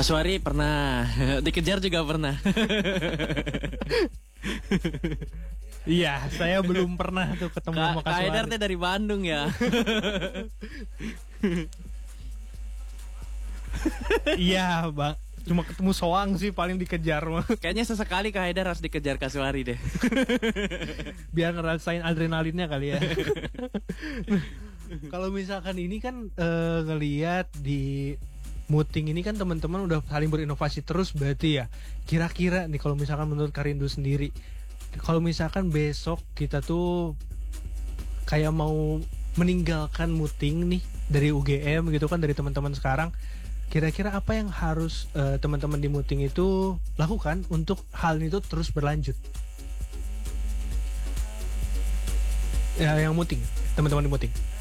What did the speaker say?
Kasuari pernah, dikejar juga pernah. Iya, saya belum pernah tuh ketemu sama Kak Haidar Kasuari. teh dari Bandung ya. Iya, Bang. Cuma ketemu soang sih paling dikejar mah. Kayaknya sesekali Kak Haidar harus dikejar Kasuari deh. Biar ngerasain adrenalinnya kali ya. Kalau misalkan ini kan ngelihat di Muting ini kan teman-teman udah saling berinovasi terus berarti ya. Kira-kira nih kalau misalkan menurut Karindu sendiri, kalau misalkan besok kita tuh kayak mau meninggalkan Muting nih dari UGM gitu kan, dari teman-teman sekarang, kira-kira apa yang harus teman-teman di Muting itu lakukan untuk hal itu terus berlanjut? Ya, yang Muting, teman-teman di Muting.